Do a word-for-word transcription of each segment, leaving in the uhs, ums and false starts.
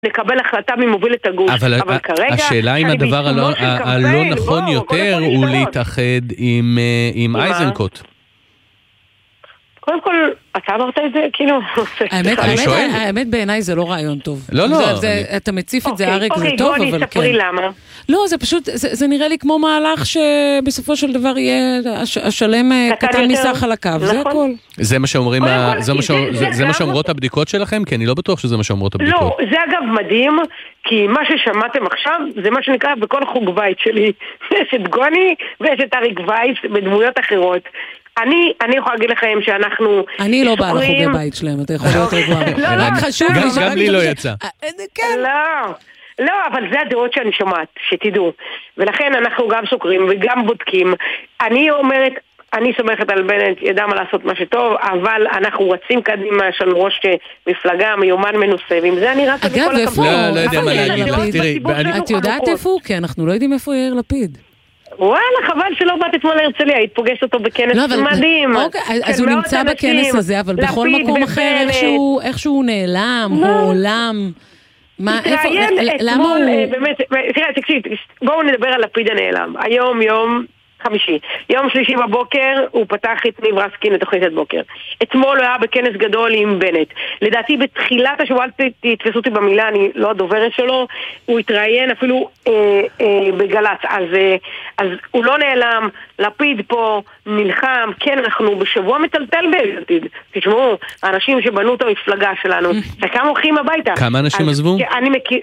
נקבל החלטה ממוביל את הגוש. אבל, אבל כרגע, השאלה אם הדבר הלא, הלא נכון בוא, יותר הוא להתאחד עם, עם אייזנקוט. קודם כל, אתה אמרת את זה, כאילו... האמת, האמת, האמת בעיניי זה לא רעיון טוב. לא, לא. זה, זה, אתה מציף את זה אריק, זה טוב, אבל כן. אוקיי, בוא נספרי למה. לא, זה פשוט, זה, זה נראה לי כמו מהלך שבסופו של דבר יהיה השלם קטן מסך על הקו, זה הכל. זה מה שאומרים, זה מה שאומרות הבדיקות שלכם? כי אני לא בטוח שזה מה שאומרות הבדיקות. לא, זה אגב מדהים, כי מה ששמעתם עכשיו, זה מה שנקרא בכל חוג בית שלי. יש את גוני ויש את אריק וייס בדמויות אחרות. אני, אני יכולה להגיד לכם שאנחנו... אני לא באה לחוגי בית שלהם, אתה יכול להיות רגועה. רק חשוב לי... גם לי לא יצא. כן. לא, לא, אבל זה הדעות שאני שומעת, שתדעו. ולכן אנחנו גם סוקרים וגם בודקים. אני אומרת, אני סומכת על בנט, ידע מה לעשות מה שטוב, אבל אנחנו רצים קדימה, יש לנו ראש מפלגה, מיומן מנוסה, ועם זה אני רק... אגב, איפה? לא, לא יודע מה להגיד לך, תראי. את יודעת איפה הוא? כי אנחנו לא יודעים איפה יאיר לפיד. וואלה, חבל שלא באת אתמול להרצליה, היית פוגשת אותו בכנס לא, אבל, מדהים. אוקיי, אז הוא נמצא בכנס הזה, אבל בכל מקום אחר איכשהו, איכשהו הוא נעלם, הוא עולם. מה, איפה, למה הוא... באמת, תראה, תקשיב, בואו נדבר על לפיד הנעלם. היום יום... חמישי. יום שלישי בבוקר הוא פתח את ניב רסקין לתוכנית את בוקר. אתמול הוא היה בכנס גדול עם בנט. לדעתי בתחילת השבוע, תתפסו אותי במילה, אני לא הדוברת שלו, הוא התראיין אפילו אה, אה, בגלץ. אז, אה, אז הוא לא נעלם, לפיד פה נלחם, כן, אנחנו בשבוע מטלטל בלפיד. תשמעו, האנשים שבנו את המפלגה שלנו, וכמה הולכים הביתה. כמה אנשים אז, עזבו? אני מכיר...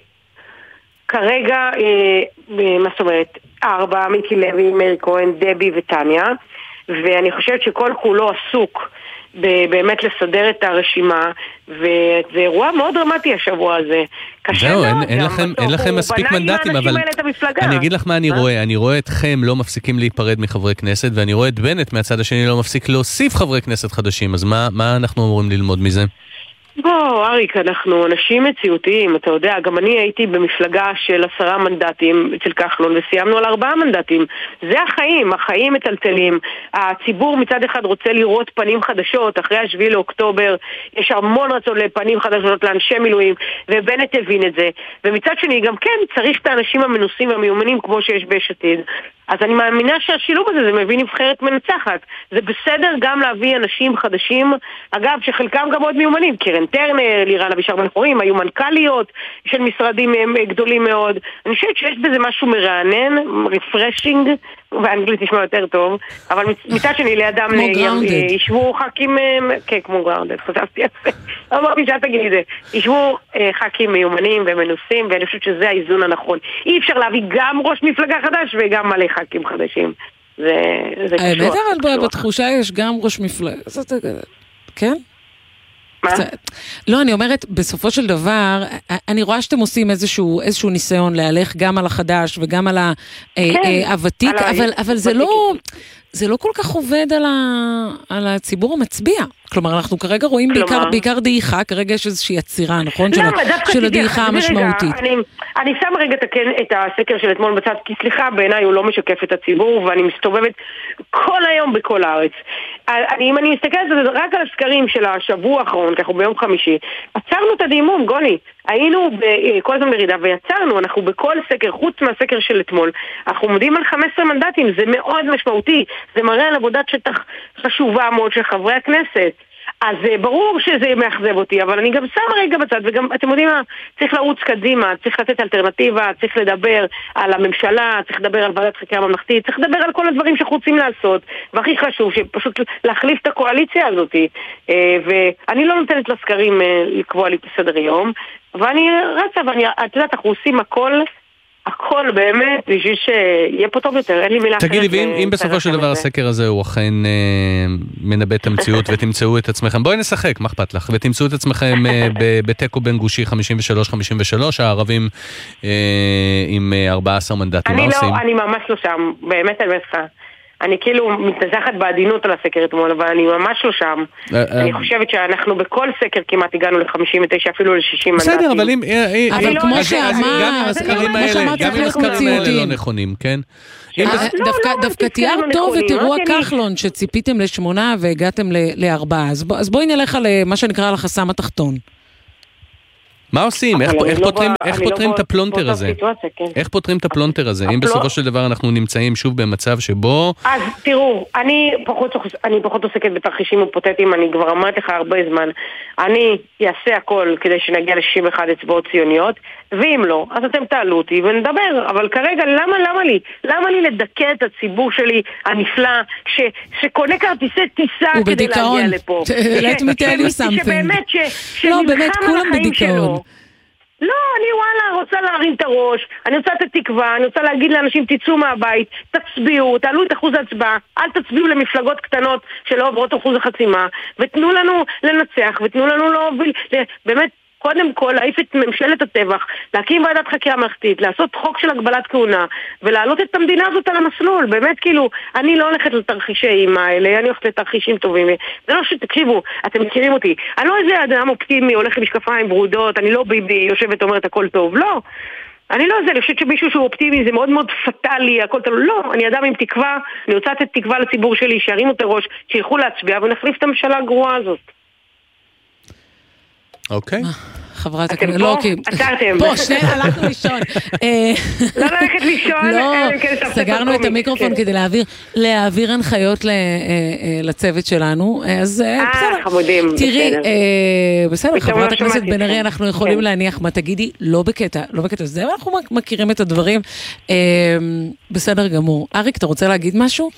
כרגע, אה, מה זאת אומרת, ארבע, מיקי לוי, מאיר כהן, דבי וטניה, ואני חושבת שכל כולו עסוק באמת לסדר את הרשימה, וזה אירוע מאוד דרמטי השבוע הזה. זהו, אין, אין לכם, אין לכם מספיק מנדטים, אבל אני אגיד לך מה אני רואה, אני רואה אתכם לא מפסיקים להיפרד מחברי כנסת, ואני רואה את בנט מהצד השני לא מפסיק להוסיף חברי כנסת חדשים, אז מה, מה אנחנו אמורים ללמוד מזה? בוא, אריק, אנחנו אנשים מציאותיים, אתה יודע, גם אני הייתי במפלגה של עשרה מנדטים אצל כחלון, וסיימנו על ארבעה מנדטים. זה החיים, החיים מטלטלים. הציבור מצד אחד רוצה לראות פנים חדשות, אחרי השביעי לאוקטובר, יש המון רצון לפנים חדשות לאנשי מילואים, ובנט הבין את זה. ומצד שני, גם כן, צריך את האנשים המנוסים והמיומנים כמו שיש ביש עתיד. אז אני מאמינה שהשילוב הזה, זה מביא נבחרת מנצחת. זה בסדר גם להביא אנשים חדשים, אגב, שחלקם גם מאוד מיומנים, קרן טרנר, לירן אבישר בן חורין, היו מנכ"ליות של משרדים גדולים מאוד. אני חושבת שיש בזה משהו מרענן, רפרשינג, באנגלית נשמע יותר טוב, אבל מצד שני לידם ישבו חכים, כן, כמו גראונדד, חשבתי על זה, אמרתי שאת תגיד את זה, ישבו חכים מיומנים ומנוסים, ואני חושבת שזה האיזון הנכון. אי אפשר להביא גם ראש מפלגה חדש וגם מלא חכים חדשים. זה קשוח. האמת, אבל בתחושה יש גם ראש מפלגה, כן? מה? לא, אני אומרת, בסופו של דבר, אני רואה שאתם עושים איזשהו, איזשהו ניסיון להלך גם על החדש וגם על הוותיק, אבל, אבל זה לא, זה לא כל כך עובד על, ה, על הציבור המצביע. כלומר, אנחנו כרגע רואים בעיקר, בעיקר דעיכה, כרגע יש איזושהי עצירה, נכון? של, של הדעיכה המשמעותית. אני, אני שם רגע את הסקר של אתמול בצד, כי סליחה, בעיניי הוא לא משקף את הציבור, ואני מסתובבת כל היום בכל הארץ. אני, אם אני מסתכלת רק על הסקרים של השבוע האחרון, ככה ביום חמישי, עצרנו את הדימום, גוני. היינו בכל הזמן ברידה ויצרנו, אנחנו בכל סקר, חוץ מהסקר של אתמול, אנחנו עומדים על חמישה עשר מנדטים, זה מאוד משמעותי, זה מראה על עבודת שטח חשובה מאוד של חברי הכנסת. אז ברור שזה מאכזב אותי, אבל אני גם שם רגע בצד, וגם, אתם יודעים מה, צריך לרוץ קדימה, צריך לתת אלטרנטיבה, צריך לדבר על הממשלה, צריך לדבר על ועדת חקירה ממלכתית, צריך לדבר על כל הדברים שאנחנו רוצים לעשות, והכי חשוב, שפשוט להחליף את הקואליציה הזאת. ואני לא נותנת לסקרים לקבוע לי את סדר יום, ואני רצה, ואני, את יודעת, אנחנו עושים הכל, הכל באמת, בשביל שיהיה פה טוב יותר, אין לי מילה אחרת. תגידי, ואם בסופו של דבר הסקר הזה הוא אכן מנבא את המציאות ותמצאו את עצמכם, בואי נשחק, מה אכפת לך, ותמצאו את עצמכם בטקו בין גושי חמישים ושלוש חמישים ושלוש, הערבים עם ארבעה עשר מנדטים, מה עושים? אני ממש לא שם, באמת על מסך. אני כאילו מתנזחת בעדינות על הסקר אתמול, אבל אני ממש לא שם. אני חושבת שאנחנו בכל סקר כמעט הגענו ל-חמישים ותשע, אפילו ל-שישים מנדטים. בסדר, אבל אם... אבל כמו שאמר, גם הסקרים האלה לא נכונים, כן? דווקא תיאר טוב את אירוע כחלון, שציפיתם לשמונה והגעתם לארבעה. אז בואי נלך על מה שנקרא על החסם התחתון. מה עושים? איך פותרים את הפלונטר הזה? איך פותרים את הפלונטר הזה? אם בסופו של דבר אנחנו נמצאים שוב במצב שבו... אז תראו, אני פחות עוסקת בתרחישים היפותטיים, אני כבר אמרתי לך הרבה זמן. אני אעשה הכל כדי שנגיע ל-שישים ואחת אצבעות ציוניות, ואם לא, אז אתם תעלו אותי ונדבר. אבל כרגע, למה, למה לי? למה לי לדכא את הציבור שלי הנפלא, שקונה כרטיסי טיסה כדי להגיע לפה? Let me tell you something. שבאמת, שנלחם על החיים שלו. לא, אני וואלה, רוצה להרים את הראש, אני רוצה לתת תקווה, אני רוצה להגיד לאנשים תצאו מהבית, תצביעו, תעלו את אחוז ההצבעה, אל תצביעו למפלגות קטנות שלא עוברות אחוז החסימה, ותנו לנו לנצח, ותנו לנו להוביל, באמת, קודם כל, להעיף את ממשלת הטבח, להקים ועדת חקירה ממלכתית, לעשות חוק של הגבלת כהונה, ולהעלות את המדינה הזאת על המסלול. באמת, כאילו, אני לא הולכת לתרחישי אימה האלה, אני הולכת לתרחישים טובים. זה לא שתקשיבו, אתם מכירים אותי. אני לא איזה אדם אופטימי, הולך עם משקפיים ברודות, אני לא ביבי, יושבת אומרת הכל טוב. לא. אני לא זה, אני חושבת שמישהו שהוא אופטימי זה מאוד מאוד פטלי, הכל טוב. לא, אני אדם עם תקווה, אני רוצה לתת תקווה לציבור שלי, שירימו את הראש, שילכו להצביע ונחליף את הממשלה הגרועה הזאת. אוקיי. חברת הכנסת, אתם פה? עצרתם. פה, שנייה, הלכנו לישון. לא ללכת לישון. לא, סגרנו את המיקרופון כדי להעביר הנחיות לצוות שלנו, אז בסדר. חמודים. תראי, בסדר, חברת הכנסת בן ארי, אנחנו יכולים להניח מה תגידי, לא בקטע, לא בקטע זה, אנחנו מכירים את הדברים. בסדר גמור. אריק, אתה רוצה להגיד משהו?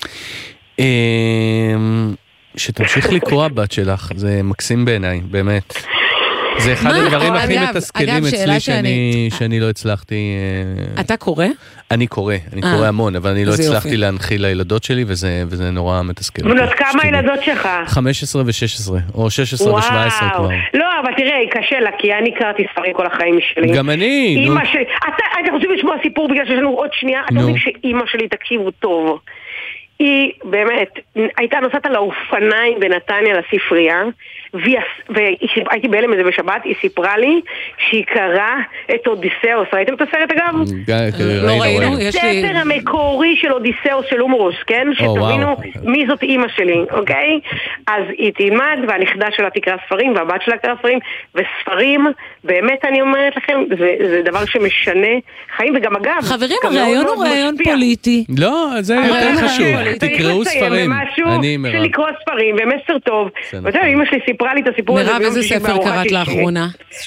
שתמשיך לקרוא הבת שלך, זה מקסים בעיניי, באמת. זה אחד הדברים הכי מתסכלים אצלי שאני לא הצלחתי... אתה קורא? אני קורא, אני קורא המון, אבל אני לא הצלחתי להנחיל לילדות שלי, וזה נורא מתסכל. בנות כמה הילדות שלך? חמש עשרה ו-שש עשרה, או שש עשרה ו-שבע עשרה כבר. לא, אבל תראה, קשה לה, כי אני קראתי ספרים כל החיים שלי. גם אני. אתה חושב לשמוע סיפור בגלל שיש לנו עוד שנייה? אתה יודעים שאימא שלי תקשיבו טוב. היא באמת הייתה נוסעת על האופניים בנתניה לספרייה, והייתי בהלם מזה בשבת, היא סיפרה לי שהיא קראה את אודיסאוס. ראיתם את הסרט אגב? לא ראינו, יש לי... הספר המקורי של אודיסאוס של הומרוס, כן? שתבינו מי זאת אימא שלי, אוקיי? אז היא תלמד, והנכדה שלה תקרא ספרים, והבת שלה תקרא ספרים, וספרים, באמת אני אומרת לכם, זה דבר שמשנה חיים, וגם אגב... חברים, הרעיון הוא רעיון פוליטי. לא, זה יותר חשוב. תקראו ספרים. אני משהו של לקרוא ספרים, ומסר טוב. ואתה יודע, אמא שלי סיפרה לי את הסיפור הזה. מירב, איזה ספר קראת לאחרונה?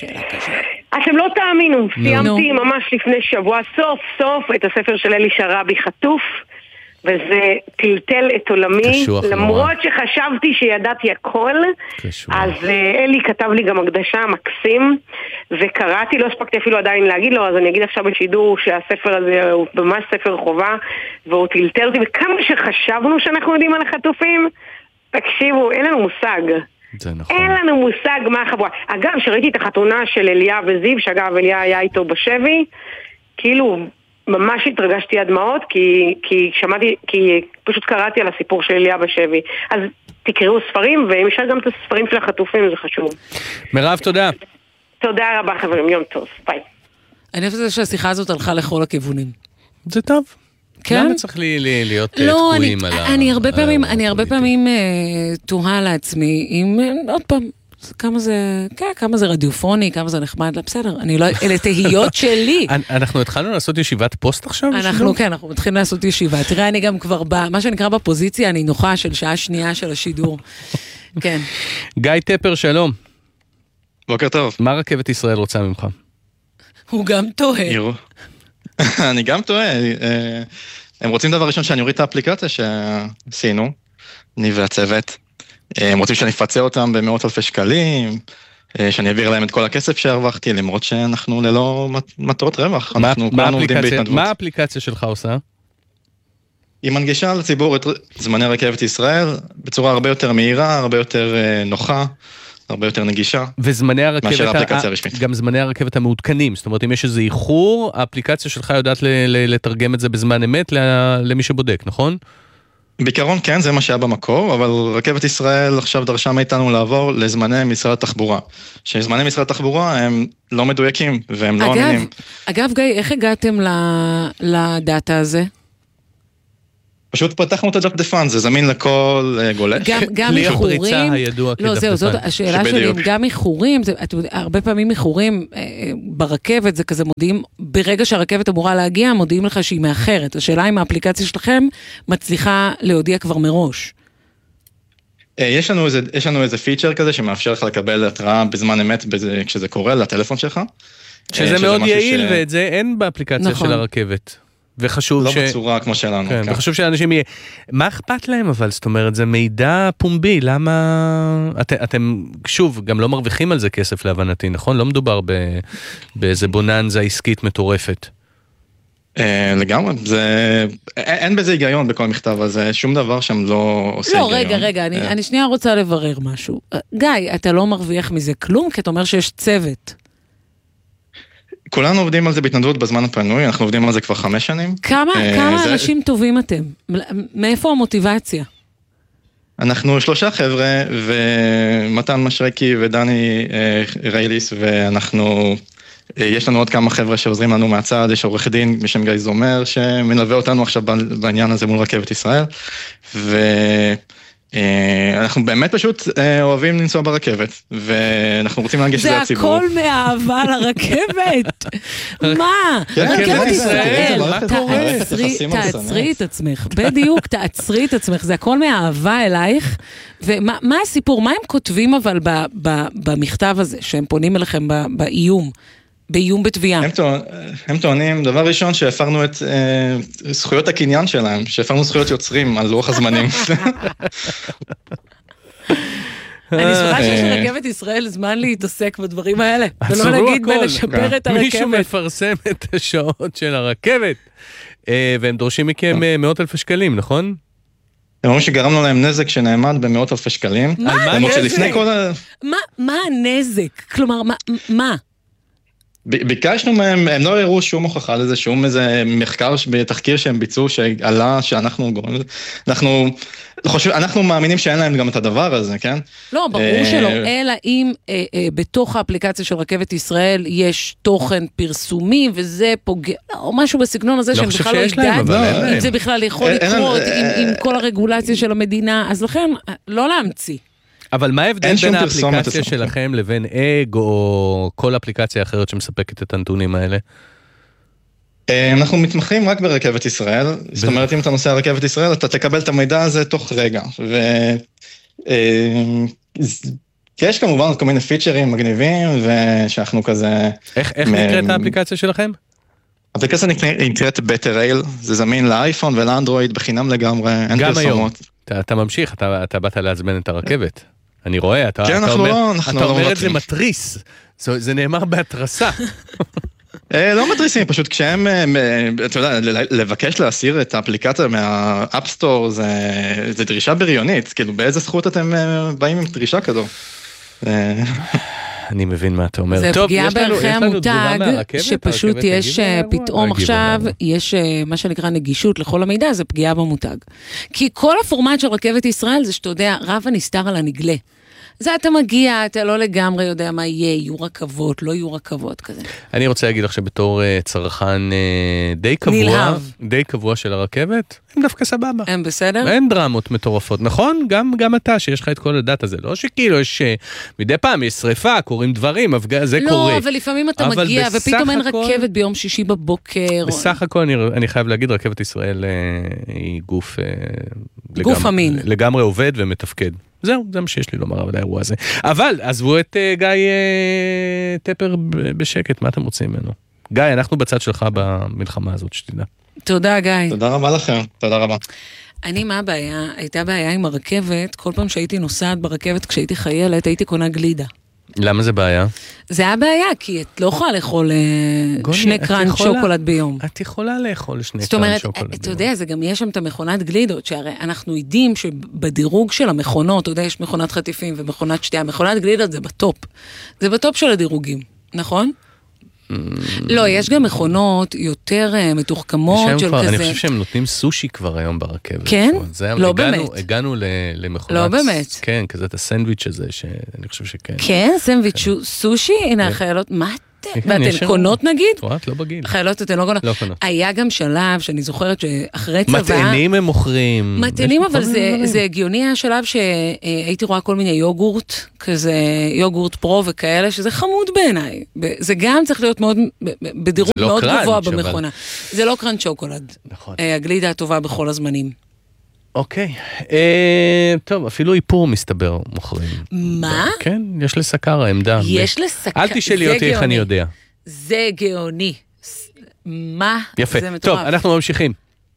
אתם לא תאמינו, סיימתי ממש לפני שבוע, סוף סוף את הספר של אלי שרבי חטוף, וזה טלטל את עולמי, למרות שחשבתי שידעתי הכל. אז אלי כתב לי גם הקדשה מקסים, וקראתי, לא הספקתי אפילו עדיין להגיד לו, אז אני אגיד עכשיו בשידור שהספר הזה הוא ממש ספר חובה, והוא טלטל אותי, וכמה שחשבנו שאנחנו יודעים על החטופים, תקשיבו, אין לנו מושג. נכון. אין לנו מושג מה החבורה. אגב, שראיתי את החתונה של אליה וזיו, שאגב אליה היה איתו בשבי, כאילו ממש התרגשתי עד דמעות, כי, כי שמעתי, כי פשוט קראתי על הסיפור של אליה בשבי. אז תקראו ספרים, ואם אפשר גם את הספרים של החטופים, זה חשוב. מירב, תודה. תודה רבה חברים, יום טוב, ביי. אני חושבת שהשיחה הזאת הלכה לכל הכיוונים. זה טוב. כן? למה צריך להיות תקועים על ה... אני הרבה פעמים, אני הרבה פעמים תוהה לעצמי, אם עוד פעם, כמה זה, כן, כמה זה רדיופוני, כמה זה נחמד, בסדר, אני לא, אלה תהיות שלי. אנחנו התחלנו לעשות ישיבת פוסט עכשיו? אנחנו, כן, אנחנו מתחילים לעשות ישיבה. תראה, אני גם כבר, מה שנקרא בפוזיציה, אני נוחה של שעה שנייה של השידור. כן. גיא טפר, שלום. בוקר טוב. מה רכבת ישראל רוצה ממך? הוא גם טועה. אני גם טועה. הם רוצים דבר ראשון שאני אוריד את האפליקציה שעשינו, אני והצוות. הם רוצים שאני אפצה אותם במאות אלפי שקלים, שאני אעביר להם את כל הכסף שהרווחתי, למרות שאנחנו ללא מטרות רווח. אנחנו כולנו עובדים בהתנדבות. מה האפליקציה שלך עושה? היא מנגישה לציבור את זמני רכבת ישראל בצורה הרבה יותר מהירה, הרבה יותר נוחה. הרבה יותר נגישה. וזמני הרכבת, גם זמני הרכבת המעודכנים, זאת אומרת, אם יש איזה איחור, האפליקציה שלך יודעת לתרגם את זה בזמן אמת למי שבודק, נכון? בעיקרון כן, זה מה שהיה במקור, אבל רכבת ישראל עכשיו דרשה מאיתנו לעבור לזמני משרד התחבורה. שזמני משרד התחבורה הם לא מדויקים, והם לא אמינים. אגב, גיא, איך הגעתם לדאטה הזה? פשוט פתחנו את הדפדפן, זה זמין לכל גולש. גם איחורים, לא זהו, זאת השאלה שלי, גם איחורים, הרבה פעמים איחורים ברכבת, זה כזה מודיעים, ברגע שהרכבת אמורה להגיע, מודיעים לך שהיא מאחרת. השאלה אם האפליקציה שלכם מצליחה להודיע כבר מראש. יש לנו איזה, יש לנו איזה פיצ'ר כזה שמאפשר לך לקבל התראה בזמן אמת כשזה קורה לטלפון שלך. שזה מאוד יעיל, ואת זה אין באפליקציה של הרכבת. וחשוב ש... לא בצורה כמו שלנו. כן, וחשוב שאנשים יהיה... מה אכפת להם אבל? זאת אומרת, זה מידע פומבי, למה... את, אתם, שוב, גם לא מרוויחים על זה כסף להבנתי, נכון? לא מדובר ב... באיזה בוננזה עסקית מטורפת. לגמרי, זה... אין בזה היגיון בכל מכתב הזה, שום דבר שם לא עושה היגיון. לא, רגע, רגע, אני, אני שנייה רוצה לברר משהו. גיא, אתה לא מרוויח מזה כלום, כי אתה אומר שיש צוות. כולנו עובדים על זה בהתנדבות בזמן הפנוי, אנחנו עובדים על זה כבר חמש שנים. כמה, כמה אנשים טובים אתם? מאיפה המוטיבציה? אנחנו שלושה חבר'ה, ומתן משרקי ודני רייליס, ואנחנו, יש לנו עוד כמה חבר'ה שעוזרים לנו מהצד, יש עורך דין בשם גיא זומר, שמלווה אותנו עכשיו בעניין הזה מול רכבת ישראל, ו... אנחנו באמת פשוט אוהבים לנסוע ברכבת, ואנחנו רוצים להנגיש את זה לציבור. זה הכל מאהבה לרכבת. מה? רכבת ישראל, תעצרי את עצמך, בדיוק, תעצרי את עצמך, זה הכל מאהבה אלייך, ומה הסיפור, מה הם כותבים אבל במכתב הזה, שהם פונים אליכם באיום? באיום בתביעה. הם טוענים, דבר ראשון, שהפרנו את זכויות הקניין שלהם, שהפרנו זכויות יוצרים על לוח הזמנים. אני שמחה שיש לרכבת ישראל זמן להתעסק בדברים האלה, ולא להגיד בלשפר את הרכבת. מישהו מפרסם את השעות של הרכבת, והם דורשים מכם מאות אלפי שקלים, נכון? הם אומרים שגרמנו להם נזק שנאמד במאות אלפי שקלים. מה הנזק? מה הנזק? כלומר, מה? ביקשנו מהם, הם לא הראו שום הוכחה לזה, שום איזה מחקר בתחקיר שהם ביצעו, שעלה שאנחנו גורמים לזה. אנחנו חושבים, אנחנו מאמינים שאין להם גם את הדבר הזה, כן? לא, ברור שלא, אלא אם בתוך האפליקציה של רכבת ישראל יש תוכן פרסומי, וזה פוגע, או משהו בסגנון הזה, שהם בכלל לא יודעת, אם זה בכלל יכול לקרות, עם כל הרגולציה של המדינה, אז לכן, לא להמציא. אבל מה ההבדל בין האפליקציה שלכם לבין אג או כל אפליקציה אחרת שמספקת את הנתונים האלה? אנחנו מתמחים רק ברכבת ישראל, זאת אומרת אם אתה נוסע רכבת ישראל, אתה תקבל את המידע הזה תוך רגע, ויש כמובן כל מיני פיצ'רים מגניבים, ושאנחנו כזה... איך נקראת האפליקציה שלכם? האפליקציה נקראת בטרייל, זה זמין לאייפון ולאנדרואיד בחינם לגמרי, אין פרסומות. אתה ממשיך, אתה באת להזמן את הרכבת. אני רואה, אתה אומר את זה מטריס, זה נאמר בהתרסה. לא מטריסים, פשוט כשהם, אתה יודע, לבקש להסיר את האפליקציה מהאפסטור, זה דרישה בריונית, כאילו באיזה זכות אתם באים עם דרישה כזו? אני מבין מה אתה אומר. זה פגיעה בערכי המותג, שפשוט יש פתאום עכשיו, יש מה שנקרא נגישות לכל המידע, זה פגיעה במותג. כי כל הפורמט של רכבת ישראל זה שאתה יודע, רב הנסתר על הנגלה. זה אתה מגיע, אתה לא לגמרי יודע מה יהיה, יהיו רכבות, לא יהיו רכבות כזה. אני רוצה להגיד לך שבתור צרכן די קבוע, די קבוע של הרכבת, הם דווקא סבבה. הם בסדר? אין דרמות מטורפות, נכון? גם, גם אתה, שיש לך את כל הדאטה הזה. לא שכאילו יש, מדי פעם יש שריפה, קורים דברים, זה לא, קורה. לא, אבל לפעמים אתה מגיע, ופתאום אין רכבת ביום שישי בבוקר. בסך הכל, אני, אני חייב להגיד, רכבת ישראל היא גוף... גוף לגמרי, אמין. לגמרי עובד ומתפקד. זהו, זה מה שיש לי לומר על האירוע הזה. אבל, עזבו את uh, גיא uh, טפר בשקט, מה אתם רוצים ממנו? גיא, אנחנו בצד שלך במלחמה הזאת, שתדע. תודה, גיא. תודה רבה לכם, תודה רבה. אני, מה הבעיה? הייתה בעיה עם הרכבת, כל פעם שהייתי נוסעת ברכבת, כשהייתי חיילת, הייתי קונה גלידה. למה זה בעיה? זה היה בעיה, כי את לא יכולה לאכול גוני, שני קראנץ' שוקולד ביום. את יכולה לאכול שני קראנץ' שוקולד ביום. זאת אומרת, אתה יודע, זה גם יש שם את המכונת גלידות, שהרי אנחנו יודעים שבדירוג של המכונות, אתה יודע, יש מכונת חטיפים ומכונת שתייה, מכונת גלידות זה בטופ. זה בטופ של הדירוגים, נכון? לא, יש גם מכונות יותר מתוחכמות של כזה. אני חושב שהם נותנים סושי כבר היום ברכבת. כן? לא באמת. הגענו למכונת... לא באמת. כן, כזה את הסנדוויץ' הזה, שאני חושב שכן. כן, סנדוויץ' סושי? הנה החיילות, מה ואתן קונות נגיד? רואת, לא בגיל. חיילות אתן לא קונות. לא קונות. היה גם שלב שאני זוכרת שאחרי צבא... מטענים הם מוכרים. מטענים, אבל זה הגיוני השלב שהייתי רואה כל מיני יוגורט, כזה יוגורט פרו וכאלה, שזה חמוד בעיניי. זה גם צריך להיות מאוד, בדירות מאוד גבוה במכונה. זה לא קראנץ' שוקולד. נכון. הגלידה הטובה בכל הזמנים. אוקיי. טוב, אפילו איפור מסתבר מוכרים. מה? כן, יש לסקר העמדה. יש לסקר. אל תשאלי אותי איך אני יודע. זה גאוני. מה? יפה. טוב, אנחנו ממשיכים.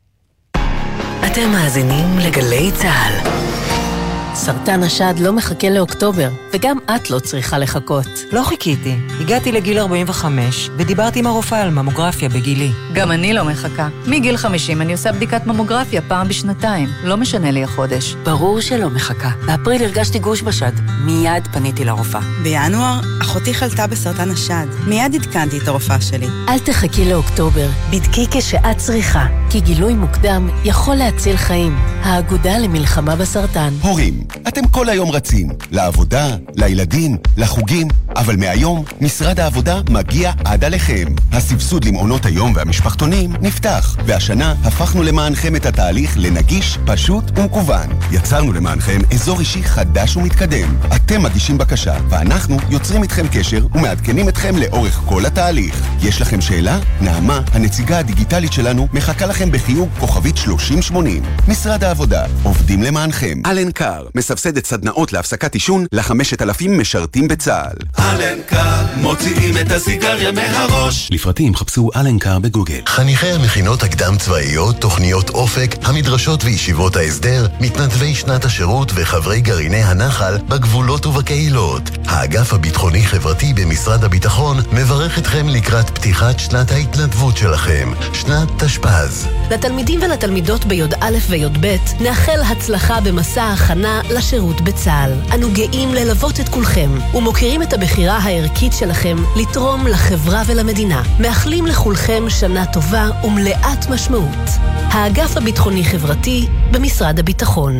אתם מאזינים לגלי צהל. סרטן השד לא מחכה לאוקטובר, וגם את לא צריכה לחכות. לא חיכיתי. הגעתי לגיל ארבעים וחמש, ודיברתי עם הרופאה על ממוגרפיה בגילי. גם אני לא מחכה. מגיל חמישים אני עושה בדיקת ממוגרפיה פעם בשנתיים. לא משנה לי החודש. ברור שלא מחכה. באפריל הרגשתי גוש בשד. מיד פניתי לרופאה. בינואר, אחותי חלתה בסרטן השד. מיד עדכנתי את הרופאה שלי. אל תחכי לאוקטובר. בדקי כשאת צריכה, כי גילוי מוקדם יכול להציל חיים. האגודה למלחמה בסרטן. הורים, אתם כל היום רצים, לעבודה, לילדים, לחוגים, אבל מהיום משרד העבודה מגיע עד עליכם. הסבסוד למעונות היום והמשפחתונים נפתח, והשנה הפכנו למענכם את התהליך לנגיש, פשוט ומקוון. יצרנו למענכם אזור אישי חדש ומתקדם. אתם מגישים בקשה, ואנחנו יוצרים איתכם קשר ומעדכנים אתכם לאורך כל התהליך. יש לכם שאלה? נעמה, הנציגה הדיגיטלית שלנו, מחכה לכם בחיוג כוכבית שלושים שמונים. משרד העבודה, עובדים למענכם. אלנקר, מסבסדת סדנאות להפסקת עישון לחמשת אלפים משרתים בצה"ל. אלנקר, מוציאים את הסיגריה מהראש. לפרטים חפשו אלנקר בגוגל. חניכי המכינות הקדם צבאיות, תוכניות אופק, המדרשות וישיבות ההסדר, מתנדבי שנת השירות וחברי גרעיני הנחל בגבולות ובקהילות. האגף הביטחוני חברתי במשרד הביטחון מברך אתכם לקראת פתיחת שנת ההתנדבות שלכם, שנת תשפ"ז. לתלמידים ולתלמידות ביוד א' ויוד ב' נאחל הצלחה במסע ההכנה לשירות בצה"ל. אנו גאים ללוות את כולכם ומוקירים את הבחירה הערכית שלכם לתרום לחברה ולמדינה. מאחלים לכולכם שנה טובה ומלאת משמעות. האגף הביטחוני חברתי במשרד הביטחון.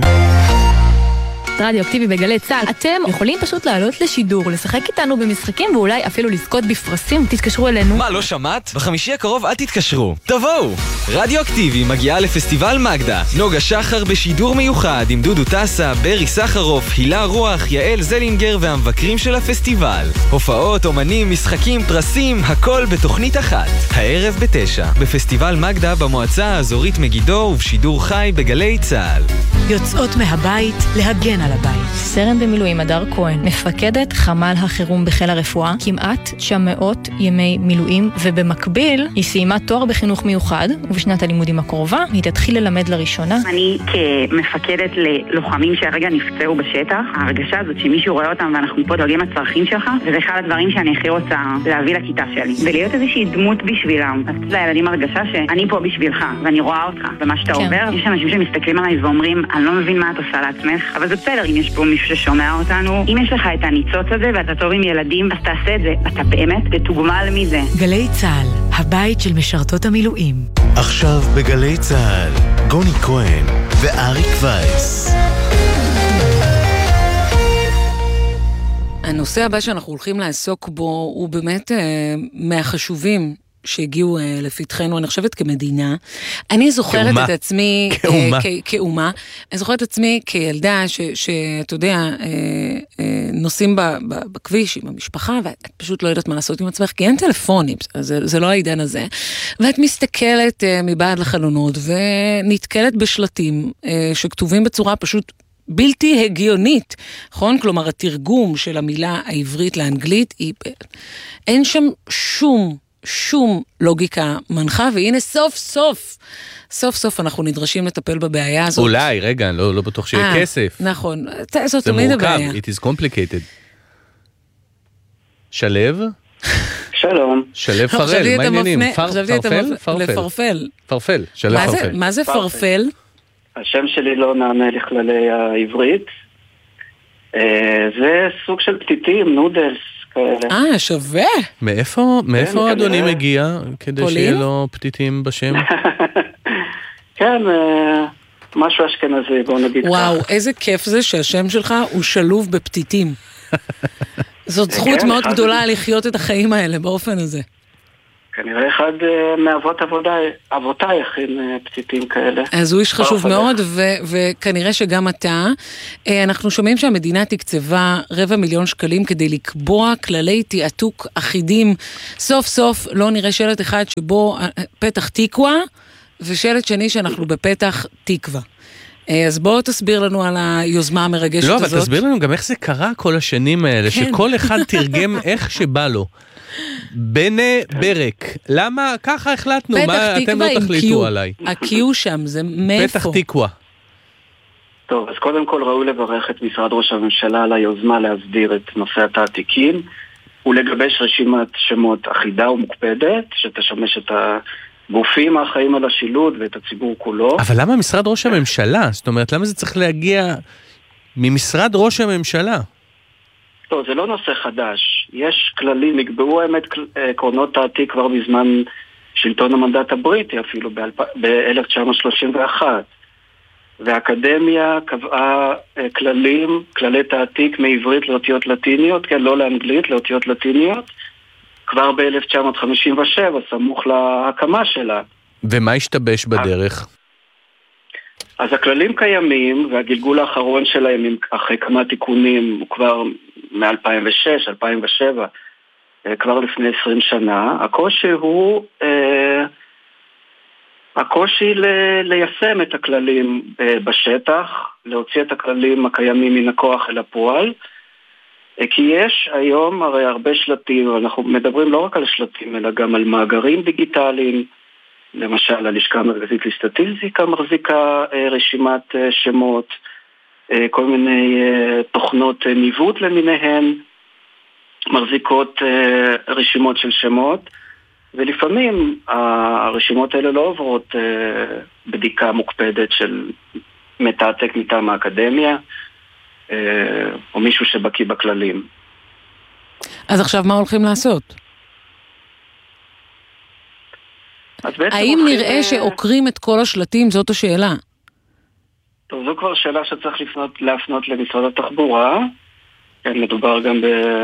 רדיו אקטיבי בגלי צהל. אתם יכולים פשוט לעלות לשידור, לשחק איתנו במשחקים ואולי אפילו לזכות בפרסים. תתקשרו אלינו. מה, לא שמעת? בחמישי הקרוב אל תתקשרו. תבואו! רדיו אקטיבי מגיעה לפסטיבל מגדה. נוגה שחר בשידור מיוחד עם דודו טסה, ברי סחרוף, הילה רוח, יעל זלינגר והמבקרים של הפסטיבל. הופעות, אומנים, משחקים, פרסים, הכל בתוכנית אחת. הערב בתשע, בפסטיבל מגדה במועצה האזורית מגידו ובשידור חי בגלי צהל. יוצאות מהבית להגן על הבית. סרן במילואים הדר כהן, מפקדת חמ"ל החירום בחיל הרפואה, כמעט תשע מאות ימי מילואים, ובמקביל היא סיימה תואר בחינוך מיוחד, ובשנת הלימודים הקרובה היא תתחיל ללמד לראשונה. אני כמפקדת ללוחמים שהרגע נפצעו בשטח, ההרגשה הזאת שמישהו רואה אותם ואנחנו פה דואגים לצרכים שלך, וזה אחד הדברים שאני הכי רוצה להביא לכיתה שלי, ולהיות איזושהי דמות בשבילם. אז לילדים הרגשה שאני פה בשבילך, ואני רואה אותך, ומה שאתה כן. עובר, יש אנשים שמסתכלים עליי ואומרים, אני לא מבין מה את עושה לעצמך, אבל זה בסדר, אם יש פה מישהו ששומע אותנו, אם יש לך את הניצוץ הזה ואתה טוב עם ילדים, אז תעשה את זה, אתה באמת תתוגמל מזה. גלי צהל, הבית של משרתות המילואים. עכשיו בגלי צהל, גוני כהן ואריק וייס. הנושא הבא שאנחנו הולכים לעסוק בו הוא באמת אה, מהחשובים שהגיעו אה, לפתחנו, אני חושבת כמדינה. אני זוכרת כאומה. את עצמי כאומה. אה, כ- כאומה. אני זוכרת את עצמי כילדה שאתה יודע, אה, אה, נוסעים ב- ב- בכביש עם המשפחה, ואת פשוט לא יודעת מה לעשות עם עצמך, כי אין טלפונים, זה, זה לא העידן הזה. ואת מסתכלת אה, מבעד לחלונות, ונתקלת בשלטים אה, שכתובים בצורה פשוט בלתי הגיונית, נכון? כלומר, התרגום של המילה העברית לאנגלית, היא... אין שם שום, שום לוגיקה מנחה, והנה סוף סוף, סוף סוף אנחנו נדרשים לטפל בבעיה הזאת. אולי, רגע, לא, לא בטוח שיהיה 아, כסף. נכון, זאת תמיד הבעיה. זה מורכב, it is complicated. שלב? שלום. שלב פרל, מה העניינים? פרפל? לפרפל. פרפל, שלב פרפל. מה זה פרפל? השם שלי לא נענה לכללי העברית. זה סוג של פתיתים, נודלס כאלה. אה, שווה. מאיפה, מאיפה אדוני מגיע כדי שיהיה לו פתיתים בשם? כן, משהו אשכנזי, בוא נגיד. וואו, איזה כיף זה שהשם שלך הוא שלוב בפתיתים. זאת זכות מאוד גדולה לחיות את החיים האלה באופן הזה. כנראה אחד מאבות אבותיי הכין פציטים כאלה. אז הוא איש חשוב מאוד, וכנראה שגם אתה. אנחנו שומעים שהמדינה תקצבה רבע מיליון שקלים כדי לקבוע כללי תיעתוק אחידים. סוף סוף לא נראה שלט אחד שבו פתח תקווה, ושלט שני שאנחנו בפתח תקווה. אז בואו תסביר לנו על היוזמה המרגשת הזאת. לא, אבל תסביר לנו גם איך זה קרה כל השנים האלה, שכל אחד תרגם איך שבא לו. בני ברק, למה ככה החלטנו? מה אתם לא תחליטו עליי? הקיו שם, זה מאיפה? פתח תקווה. טוב, אז קודם כל ראוי לברך את משרד ראש הממשלה על היוזמה להסדיר את נושא התעתיקים, ולגבש רשימת שמות אחידה ומוקפדת, שתשמש את הגופים האחראים על השילוט ואת הציבור כולו. אבל למה משרד ראש הממשלה? זאת אומרת, למה זה צריך להגיע ממשרד ראש הממשלה? טוב, זה לא נושא חדש. יש כללים, נקבעו האמת עקרונות תעתיק כבר בזמן שלטון המנדט הבריטי, אפילו ב-אלף תשע מאות שלושים ואחת. והאקדמיה קבעה כללים, כללי תעתיק מעברית לאותיות לטיניות, כן, לא לאנגלית, לאותיות לטיניות, כבר ב-אלף תשע מאות חמישים ושבע, סמוך להקמה שלה. ומה השתבש בדרך? אז הכללים קיימים, והגלגול האחרון שלהם, אחרי כמה תיקונים, הוא כבר מ-אלפיים ושש, אלפיים ושבע, כבר לפני עשרים שנה. הקושי הוא, אה, הקושי ל- ליישם את הכללים אה, בשטח, להוציא את הכללים הקיימים מן הכוח אל הפועל, אה, כי יש היום הרי הרבה שלטים, אנחנו מדברים לא רק על שלטים, אלא גם על מאגרים דיגיטליים, למשל, הלשכה המרכזית לסטטיסטיקה מחזיקה אה, רשימת אה, שמות, אה, כל מיני אה, תוכנות אה, ניווט למיניהן, מחזיקות אה, רשימות של שמות, ולפעמים הרשימות האלה לא עוברות אה, בדיקה מוקפדת של מתעתק מטעם האקדמיה, אה, או מישהו שבקי בכללים. אז עכשיו מה הולכים לעשות? האם נראה שעוקרים את כל השלטים? זאת השאלה. טוב, זו כבר שאלה שצריך לפנות, להפנות למשרד התחבורה. כן, מדובר גם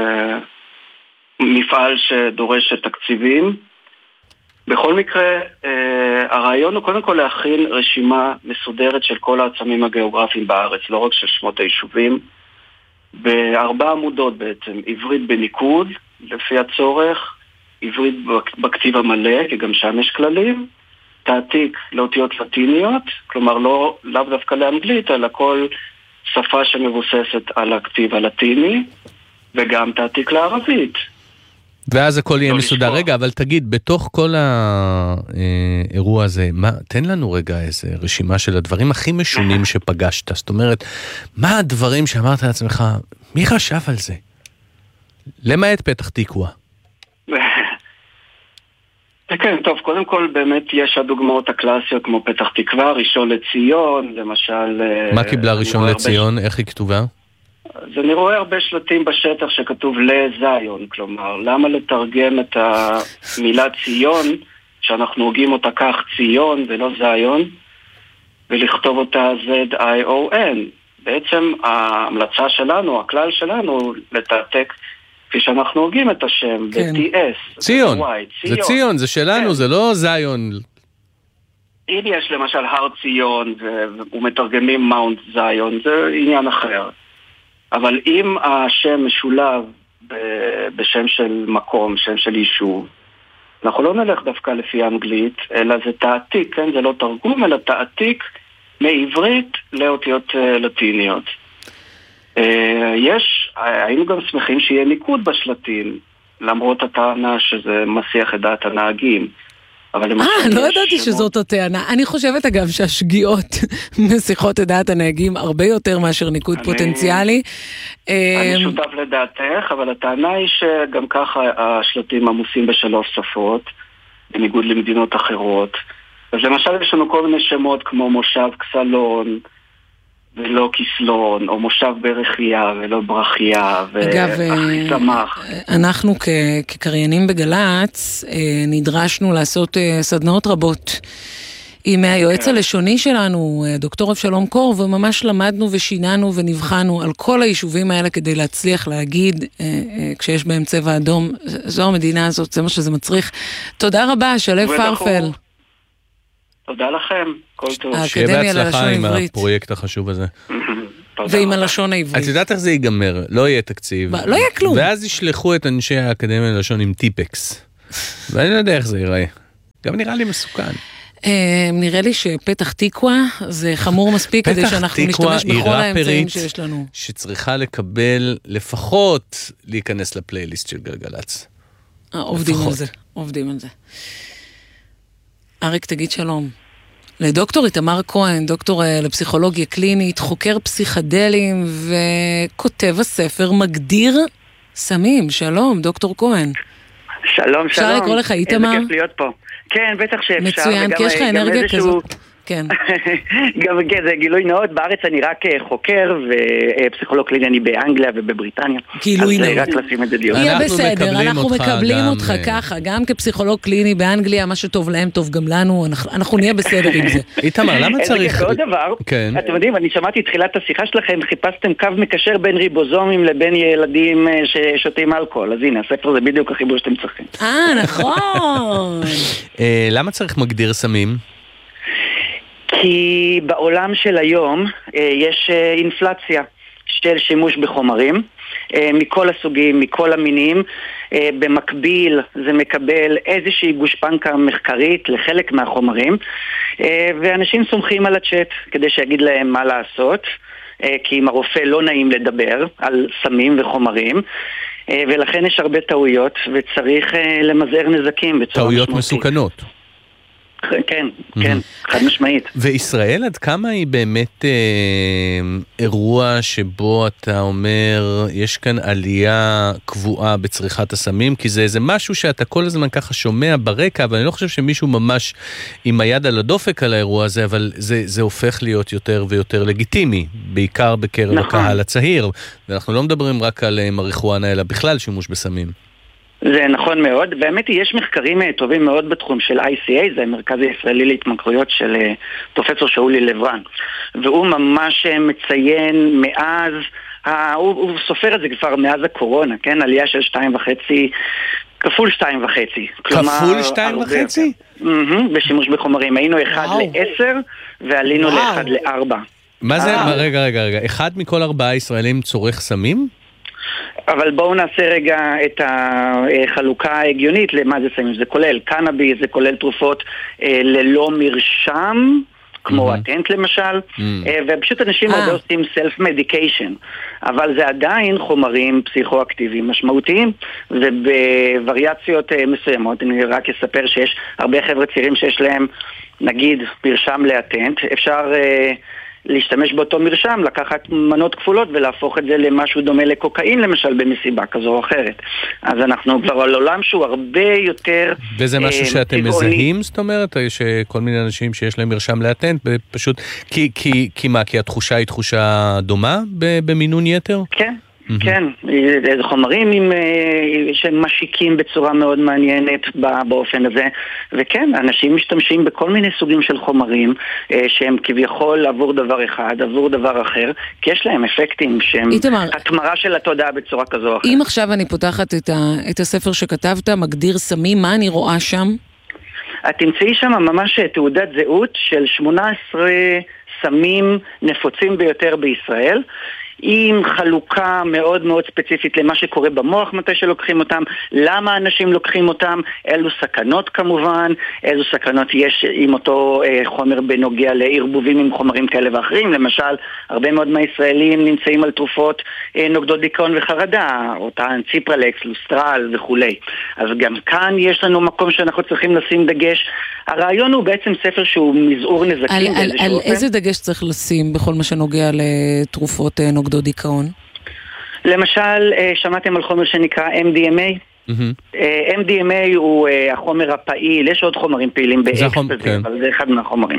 במפעל שדורש תקציבים. בכל מקרה, הרעיון הוא קודם כל להכין רשימה מסודרת של כל העצמים הגיאוגרפיים בארץ, לא רק של שמות היישובים, בארבע עמודות בעצם, עברית בניקוד, לפי הצורך, עברית בכתיב המלא, כי גם שם יש כללים, תעתיק לאותיות לטיניות, כלומר לא, לאו דווקא לאנגלית, אלא כל שפה שמבוססת על הכתיב הלטיני, וגם תעתיק לערבית. ואז הכל יהיה מסודר. רגע, אבל תגיד, בתוך כל האירוע הזה, מה, תן לנו רגע איזה רשימה של הדברים הכי משונים שפגשת. זאת אומרת, מה הדברים שאמרת לעצמך, מי חשב על זה? למעט פתח תקווה. כן, טוב, קודם כל באמת יש הדוגמאות הקלאסיות כמו פתח תקווה, ראשון לציון, למשל... מה קיבלה ראשון לציון? איך היא כתובה? אז אני רואה הרבה שלטים בשטח שכתוב לזיון, כלומר, למה לתרגם את המילה ציון, שאנחנו הוגים אותה כך ציון ולא זיון, ולכתוב אותה Z-I-O-N. בעצם ההמלצה שלנו, הכלל שלנו, לתעתק כפי שאנחנו הוגים את השם, ב-T S. ציון, זה ציון, זה שלנו, זה לא זיון. אם יש למשל הר ציון, ומתרגמים מאונט זיון, זה עניין אחר. אבל אם השם משולב בשם של מקום, שם של יישוב, אנחנו לא נלך דווקא לפי האנגלית, אלא זה תעתיק, כן? זה לא תרגום, אלא תעתיק מעברית לאותיות לטיניות. יש, היינו גם שמחים שיהיה ניקוד בשלטים, למרות הטענה שזה מסיח את דעת הנהגים. אה, לא ידעתי שזאת הטענה. אני חושבת אגב שהשגיאות מסיחות את דעת הנהגים הרבה יותר מאשר ניקוד פוטנציאלי. אני שותף לדעתך, אבל הטענה היא שגם ככה השלטים עמוסים בשלוש שפות, בניגוד למדינות אחרות. אז למשל יש לנו כל מיני שמות כמו מושב כסלון, ולא כסלון, או מושב ברכיה, ולא ברכיה, והכי צמח. אנחנו כקריינים בגלץ, נדרשנו לעשות סדנאות רבות עם היועץ הלשוני שלנו, דוקטור אבשלום קור, וממש למדנו ושיננו ונבחנו על כל היישובים האלה כדי להצליח להגיד, כשיש בהם צבע אדום, זו המדינה הזאת, זה מה שזה מצריך. תודה רבה, שלב פרפל. תודה לכם, כל טוב. האקדמיה ללשון עברית. עם הפרויקט החשוב הזה. ועם הלשון העברית. את יודעת איך זה ייגמר, לא יהיה תקציב. לא יהיה כלום. ואז ישלחו את אנשי האקדמיה ללשון עם טיפקס. ואני לא יודע איך זה ייראה. גם נראה לי מסוכן. נראה לי שפתח תקווה זה חמור מספיק כדי שאנחנו נשתמש בכל האמצעים שיש לנו. שצריכה לקבל לפחות להיכנס לפלייליסט של גלגלץ. עובדים על זה, עובדים על זה. אריק, תגיד שלום. לדוקטור איתמר כהן, דוקטור לפסיכולוגיה קלינית, חוקר פסיכדלים וכותב הספר מגדיר סמים. שלום, דוקטור כהן. שלום, שלום. אפשר לקרוא לך איתמר? איזה כיף להיות פה. כן, בטח שאפשר. מצוין, כי יש לך אנרגיה כזאת. כן. גם זה גילוי נאות, בארץ אני רק חוקר ופסיכולוג קליני באנגליה ובבריטניה. גילוי נאות. אז רק לשים את זה דיון. יהיה בסדר, אנחנו מקבלים אותך ככה, גם כפסיכולוג קליני באנגליה, מה שטוב להם טוב גם לנו, אנחנו נהיה בסדר עם זה. איתמר, למה צריך? עוד דבר, אתם יודעים, אני שמעתי תחילת השיחה שלכם, חיפשתם קו מקשר בין ריבוזומים לבין ילדים ששותים אלכוהול, אז הנה, הספר זה בדיוק החיבור שאתם צריכים. אה, נכון. למה צריך מגדיר סמים? כי בעולם של היום יש אינפלציה של שימוש בחומרים מכל הסוגים, מכל המינים. במקביל זה מקבל איזושהי גושפנקה מחקרית לחלק מהחומרים, ואנשים סומכים על הצ'אט כדי שיגיד להם מה לעשות, כי עם הרופא לא נעים לדבר על סמים וחומרים, ולכן יש הרבה טעויות וצריך למזער נזקים בצורה טעויות משמעותית. מסוכנות. כן, כן, חד משמעית. וישראל עד כמה היא באמת אה, אירוע שבו אתה אומר יש כאן עלייה קבועה בצריכת הסמים, כי זה איזה משהו שאתה כל הזמן ככה שומע ברקע, אבל אני לא חושב שמישהו ממש עם היד על הדופק על האירוע הזה, אבל זה, זה הופך להיות יותר ויותר לגיטימי, בעיקר בקרב נכון. הקהל הצעיר, ואנחנו לא מדברים רק על מריחואנה, אלא בכלל שימוש בסמים. זה נכון מאוד, באמת יש מחקרים טובים מאוד בתחום של איי סי איי, זה המרכז הישראלי להתמכרויות של פרופסור שאולי לברן, והוא ממש מציין מאז, הוא, הוא סופר את זה כבר מאז הקורונה, כן? עלייה של שתיים וחצי, כפול שתיים וחצי. כפול שתיים וחצי? בשימוש בחומרים, היינו אחד לעשר ועלינו לאחד לארבע. מה זה? רגע, רגע, רגע, אחד מכל ארבעה ישראלים צורך סמים? אבל בואו נעשה רגע את החלוקה ההגיונית למה זה סמים. זה כולל קנאביס, זה כולל תרופות אה, ללא מרשם, כמו הטנט mm-hmm. למשל, mm-hmm. אה, ופשוט אנשים הרבה עושים self-medication, אבל זה עדיין חומרים פסיכואקטיביים משמעותיים, ובווריאציות אה, מסוימות, אני רק אספר שיש הרבה חבר'ה צעירים שיש להם, נגיד, מרשם להטנט, אפשר... אה, להשתמש באותו מרשם, לקחת מנות כפולות ולהפוך את זה למשהו דומה לקוקאין למשל במסיבה כזו או אחרת. אז אנחנו כבר על עולם שהוא הרבה יותר וזה משהו שאתם מזהים, זאת אומרת, שכל מיני אנשים שיש להם מרשם לאטנט, פשוט, כי, כי, כי מה, כי התחושה היא תחושה דומה במינון יתר? כן. כן, זה חומרים עם, שמשיקים בצורה מאוד מעניינת באופן הזה, וכן, אנשים משתמשים בכל מיני סוגים של חומרים שהם כביכול עבור דבר אחד, עבור דבר אחר, כי יש להם אפקטים שהם התמרה של התודעה בצורה כזו או אחרת. אם עכשיו אני פותחת את, ה, את הספר שכתבת, מגדיר סמים, מה אני רואה שם? את תמצאי שם ממש תעודת זהות של שמונה עשרה סמים נפוצים ביותר בישראל, עם חלוקה מאוד מאוד ספציפית למה שקורה במוח מתי שלוקחים אותם, למה אנשים לוקחים אותם, אילו סכנות כמובן, איזו סכנות יש עם אותו אה, חומר בנוגע לערבובים עם חומרים כאלה ואחרים, למשל, הרבה מאוד מהישראלים נמצאים על תרופות אה, נוגדות דיכאון וחרדה, אותן ציפרלקס, לוסטרל וכולי. אז גם כאן יש לנו מקום שאנחנו צריכים לשים דגש. הרעיון הוא בעצם ספר שהוא מזעור נזקים. על, על, על איזה דגש צריך לשים בכל מה שנוגע לתרופות אה, נוגדות דיכאון? למשל, שמעתם על חומר שנקרא אם די אם איי? אם די אם איי הוא החומר הפעיל, יש עוד חומרים פעילים באקסטזי, אבל זה אחד מהחומרים.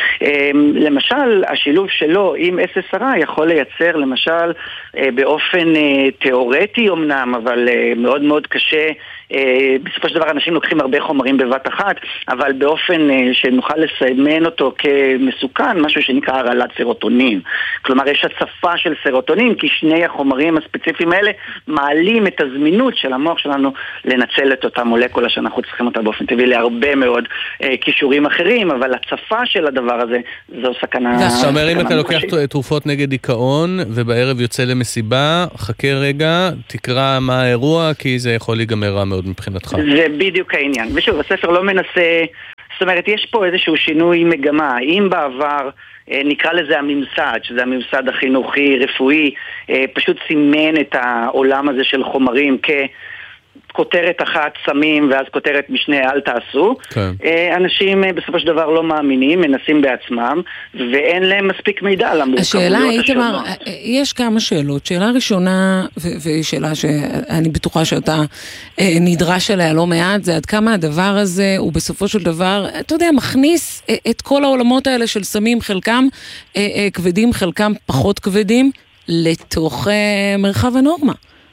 למשל, השילוב שלו עם אס אס אר איי יכול לייצר, למשל, באופן תיאורטי אמנם, אבל מאוד מאוד קשה בסופו של דבר אנשים לוקחים הרבה חומרים בבת אחת, אבל באופן שנוכל לסמן אותו כמסוכן, משהו שנקרא הרעלת סרוטונין. כלומר, יש הצפה של סרוטונין, כי שני החומרים הספציפיים האלה מעלים את הזמינות של המוח שלנו לנצל את אותה מולקולה שאנחנו צריכים אותה באופן טבעי להרבה מאוד קישורים אחרים, אבל הצפה של הדבר הזה זו סכנה. זאת אומרת, אם אתה לוקח תרופות נגד דיכאון ובערב יוצא למסיבה, חכה רגע, תקרא מה האירוע, כי זה יכול להיגמר רע מאוד מבחינתך. זה בדיוק העניין. ושוב, הספר לא מנסה, זאת אומרת, יש פה איזשהו שינוי מגמה. אם בעבר נקרא לזה הממסד, שזה הממסד החינוכי, רפואי, פשוט סימן את העולם הזה של חומרים כ... כותרת אחת סמים ואז כותרת משנה אל תעשו. כן. אנשים בסופו של דבר לא מאמינים, מנסים בעצמם, ואין להם מספיק מידע על המורכבויות השונות. השאלה, איתמר, יש כמה שאלות. שאלה ראשונה, והיא שאלה שאני בטוחה שאתה נדרש עליה לא מעט, זה עד כמה הדבר הזה הוא בסופו של דבר, אתה יודע, מכניס את כל העולמות האלה של סמים, חלקם כבדים, חלקם פחות כבדים, לתוך מרחב הנורמה.